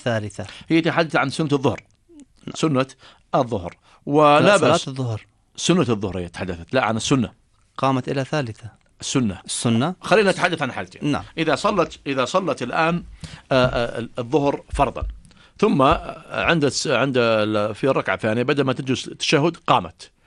الثالثة. هي تحدث عن سنة الظهر. سنة الظهر ولا صلاة بأس. الظهر سنة الظهر هي تحدثت، لا عن السنة. قامت إلى ثالثة. السنة خلينا نتحدث عن حالتين. نعم. إذا صلت الآن الظهر فرضا، ثم عند في الركعة الثانية بدل ما تجلس التشهد قامت